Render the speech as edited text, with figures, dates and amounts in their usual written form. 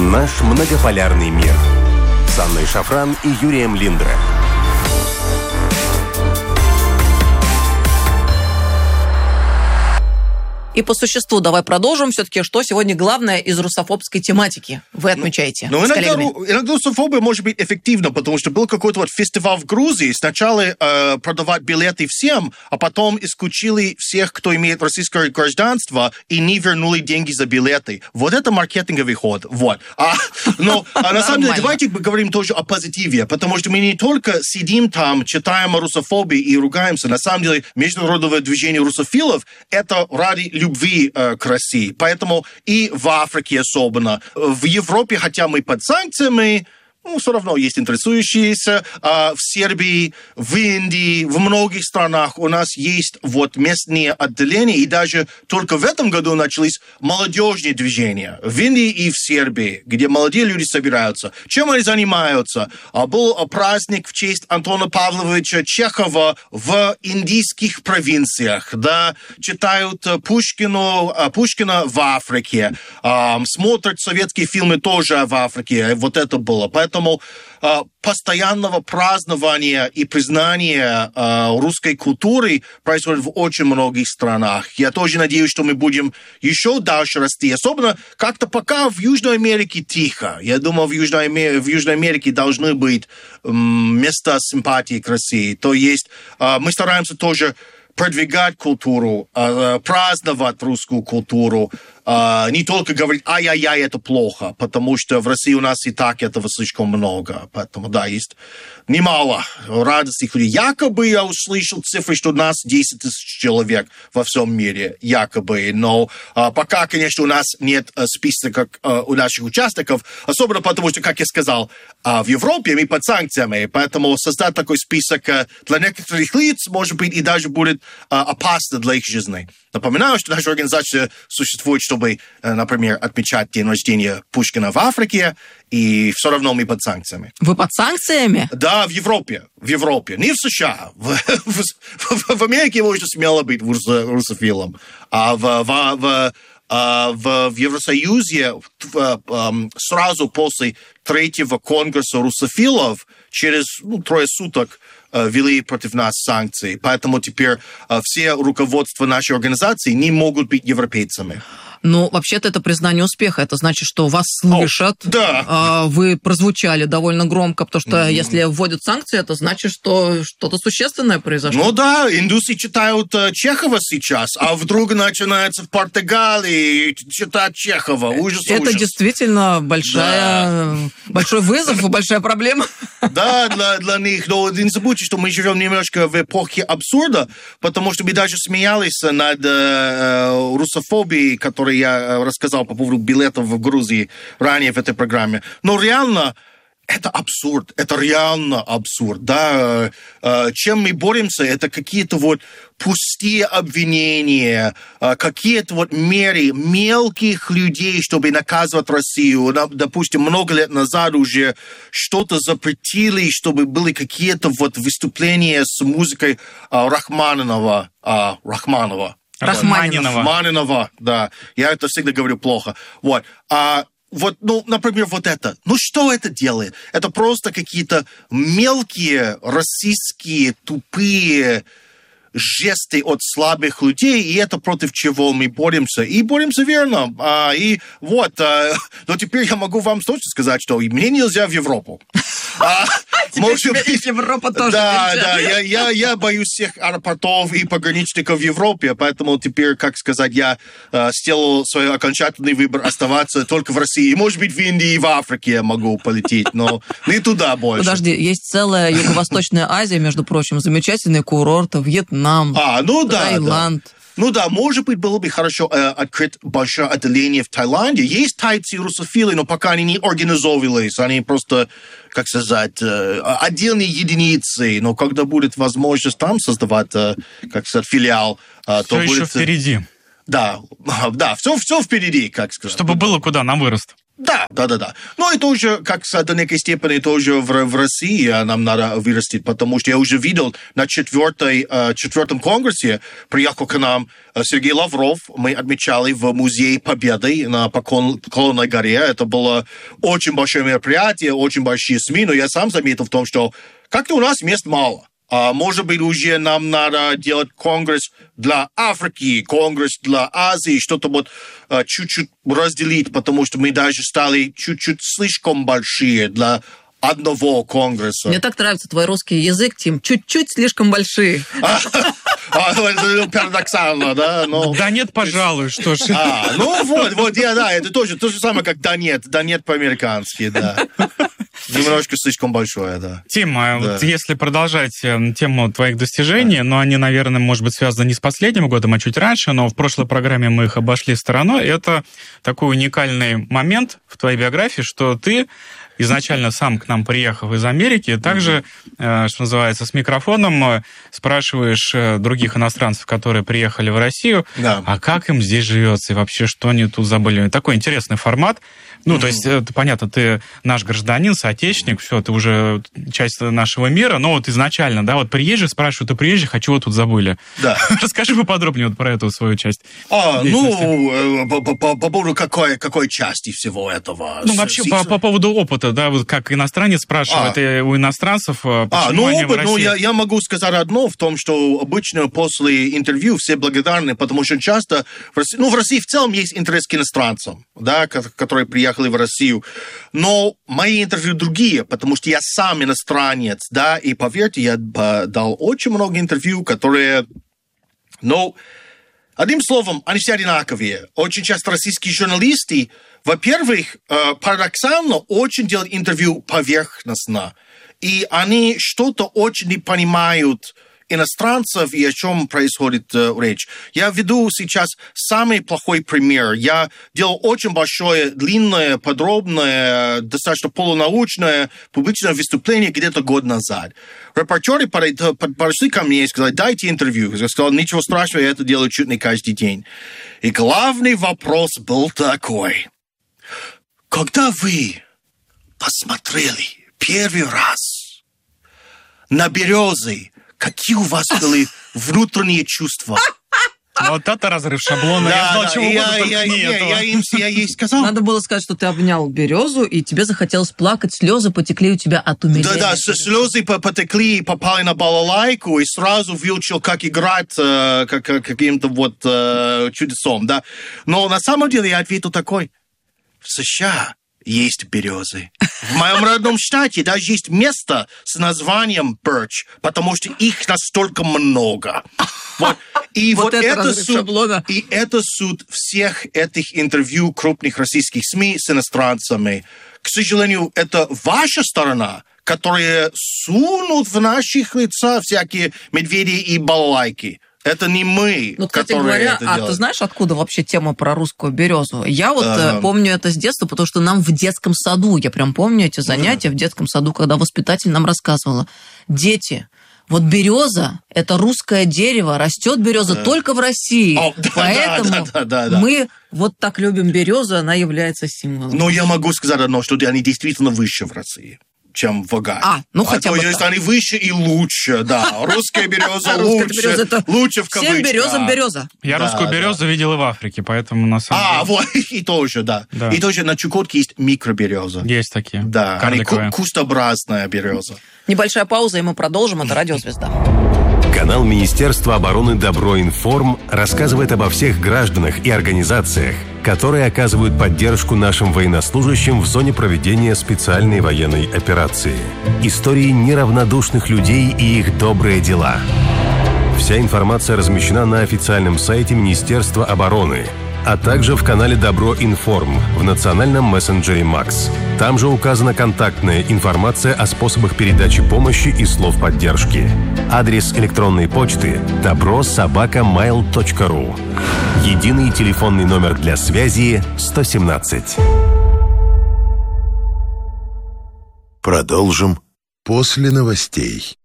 Наш многополярный мир. С Анной Шафран и Юрием Линдре. И по существу давай продолжим. Все-таки, что сегодня главное из русофобской тематики вы отмечаете? Иногда русофобия может быть эффективна, потому что был какой-то фестиваль в Грузии. Сначала продавать билеты всем, а потом исключили всех, кто имеет российское гражданство, и не вернули деньги за билеты. Вот это маркетинговый ход. Вот. Но на самом деле давайте поговорим тоже о позитиве, потому что мы не только сидим там, читаем о русофобии и ругаемся. На самом деле международное движение русофилов — это ради любви к России. Поэтому и в Африке особенно. В Европе, хотя мы под санкциями, все равно есть интересующиеся. В Сербии, в Индии, в многих странах у нас есть местные отделения, и даже только в этом году начались молодежные движения. В Индии и в Сербии, где молодые люди собираются. Чем они занимаются? Был праздник в честь Антона Павловича Чехова в индийских провинциях. Да? Читают Пушкина в Африке. Смотрят советские фильмы тоже в Африке. Вот это было. Поэтому постоянного празднования и признания русской культуры происходит в очень многих странах. Я тоже надеюсь, что мы будем еще дальше расти. Особенно как-то пока в Южной Америке тихо. Я думаю, в Южной Америке должны быть места симпатии к России. То есть мы стараемся тоже продвигать культуру, праздновать русскую культуру, не только говорить «ай-яй-яй, это плохо», потому что в России у нас и так этого слишком много. Поэтому, да, есть немало радостных людей. Якобы я услышал цифры, что у нас 10 тысяч человек во всем мире, якобы. Но пока, конечно, у нас нет списка у наших участников, особенно потому что, как я сказал, в Европе мы под санкциями, поэтому создать такой список для некоторых лиц, может быть, и даже будет опасно для их жизни. Напоминаю, что наша организация существует, чтобы, например, отмечать день рождения Пушкина в Африке, и все равно мы под санкциями. Вы под санкциями? Да, в Европе. Не в США. В Америке можно смело быть русофилом. А в Евросоюзе сразу после 3-го конгресса русофилов через 3 суток ввели против нас санкции. Поэтому теперь все руководства нашей организации не могут быть европейцами. Ну, вообще-то это признание успеха. Это значит, что вас слышат. Да. Вы прозвучали довольно громко, потому что если вводят санкции, это значит, что что-то существенное произошло. Ну да, индусы читают Чехова сейчас, а вдруг начинается в Португалии читать Чехова. Ужас. Это действительно большой вызов и большая проблема. Да, для них. Но не забудьте, что мы живем немножко в эпохе абсурда, потому что мы даже смеялись над русофобией, которую я рассказал по поводу билетов в Грузии ранее в этой программе. Но реально это абсурд, это реально абсурд. Да? Чем мы боремся, это какие-то пустые обвинения, какие-то меры мелких людей, чтобы наказывать Россию. Допустим, много лет назад уже что-то запретили, чтобы были какие-то выступления с музыкой Рахманинова. Рахманинова, да. Я это всегда говорю плохо. Например, это. Что это делает? Это просто какие-то мелкие, расистские, тупые жесты от слабых людей, и это против чего мы боремся. И боремся верно. Но теперь я могу вам точно сказать, что мне нельзя в Европу. Теперь Европа тоже. Да, я боюсь всех аэропортов и пограничников в Европе, поэтому теперь, я сделал свой окончательный выбор оставаться только в России. И, может быть, в Индии и в Африке я могу полететь, но не туда больше. Подожди, есть целая Юго-Восточная Азия, между прочим, замечательные курорты, Вьетнам, Таиланд. Да. Может быть, было бы хорошо открыть большое отделение в Таиланде. Есть тайцы и русофилы, но пока они не организовывались. Они просто, отдельные единицы. Но когда будет возможность там создавать, филиал, то будет... еще впереди. Да, все впереди, Чтобы было куда на вырост. Да, Да. Ну, и тоже, как до некой степени, тоже в России нам надо вырастить, потому что я уже видел на четвертом конгрессе, приехал к нам Сергей Лавров, мы отмечали в Музее Победы на Поклонной горе. Это было очень большое мероприятие, очень большие СМИ, но я сам заметил в том, что как-то у нас мест мало. Может быть, уже нам надо делать конгресс для Африки, конгресс для Азии, что-то вот чуть-чуть разделить, потому что мы даже стали чуть-чуть слишком большие для одного конгресса. Мне так нравится твой русский язык, Тим. Чуть-чуть слишком большие. Парадоксально, да? Да нет, пожалуй, что ж. Это тоже то же самое, как да нет по-американски, да. Немножко слишком большое, да. Тим, вот если продолжать тему твоих достижений, но они, наверное, может быть, связаны не с последним годом, а чуть раньше, но в прошлой программе мы их обошли стороной. Это такой уникальный момент в твоей биографии, что ты изначально сам к нам приехав из Америки, также, что называется, с микрофоном спрашиваешь других иностранцев, которые приехали в Россию, а как им здесь живется и вообще, что они тут забыли. Такой интересный формат. Ну, то есть, это понятно, ты наш гражданин, соотечественник, все, ты уже часть нашего мира, но вот изначально, да, вот приезжих спрашивают, ты приезжих, а чего тут забыли? Да. Расскажи поподробнее вот про эту свою часть. По поводу какой части всего этого? Ну, вообще, по поводу опыта, да, вот как иностранец спрашивает у иностранцев, почему они в России. Я могу сказать одно в том, что обычно после интервью все благодарны, потому что часто в России в целом есть интерес к иностранцам, да, которые приехали в Россию. Но мои интервью другие, потому что я сам иностранец, да, и поверьте, я дал очень много интервью, которые, одним словом, они все одинаковые. Очень часто российские журналисты, во-первых, парадоксально очень делают интервью поверхностно, и они что-то очень не понимают иностранцев и о чем происходит речь. Я веду сейчас самый плохой пример. Я делал очень большое, длинное, подробное, достаточно полунаучное публичное выступление где-то год назад. Репортеры подошли ко мне и сказали, дайте интервью. Я сказал, ничего страшного, я это делаю чуть не каждый день. И главный вопрос был такой. Когда вы посмотрели первый раз на березы, какие у вас были внутренние чувства? Вот это разрыв шаблона. Я ждал чего угодно, только не этого. Я ей сказал. Надо было сказать, что ты обнял березу, и тебе захотелось плакать, слезы потекли у тебя от умиления. Да, слезы потекли, попали на балалайку, и сразу выучил, как играть каким-то вот чудесом, да. Но на самом деле я ответил такой. В США есть березы. В моем родном штате даже есть место с названием Birch, потому что их настолько много. Вот. И вот это суть всех этих интервью крупных российских СМИ с иностранцами. К сожалению, это ваша сторона, которые сунут в наших лица всякие медведи и балалайки. Это не мы, ну, кстати которые говоря, это делают. Ты знаешь, откуда вообще тема про русскую березу? Я вот помню это с детства, потому что нам в детском саду, я прям помню эти занятия в детском саду, когда воспитатель нам рассказывала. Дети, вот береза – это русское дерево, растет береза только в России. Поэтому мы вот так любим березу, она является символом. Но я могу сказать одно, что они действительно выше в России, чем в Агае. Хотя бы так. Они выше и лучше, да. Русская береза лучше в кавычках. Всем березам береза. Я русскую березу видел и в Африке, поэтому на самом деле... Вот, и тоже, да. И тоже на Чукотке есть микробереза. Есть такие. Да, они кустообразная береза. Небольшая пауза, и мы продолжим. Это «Радиозвезда». Канал Министерства обороны «Добро-Информ» рассказывает обо всех гражданах и организациях, которые оказывают поддержку нашим военнослужащим в зоне проведения специальной военной операции. Истории неравнодушных людей и их добрые дела. Вся информация размещена на официальном сайте Министерства обороны, а также в канале «Добро-Информ» в национальном мессенджере «Макс». Там же указана контактная информация о способах передачи помощи и слов поддержки. Адрес электронной почты добро@mail.ru. Единый телефонный номер для связи 117. Продолжим после новостей.